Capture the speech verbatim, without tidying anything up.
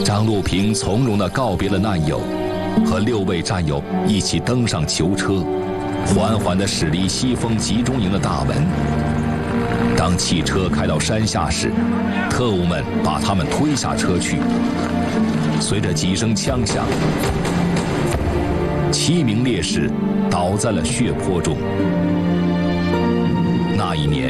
张路平从容地告别了难友，和六位战友一起登上囚车，缓缓地驶离西风集中营的大门。当汽车开到山下时，特务们把他们推下车去。随着几声枪响，七名烈士倒在了血泊中。那一年